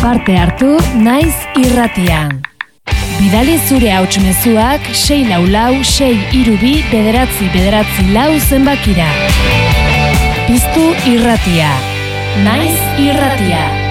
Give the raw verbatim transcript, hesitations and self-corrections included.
Parte hartu naiz irratian. Bidali zure hauts mezuak sei lau lau sei hiru bi bederatzi bederatzi lau zenbakira. Piztu irratia. Naiz irratia.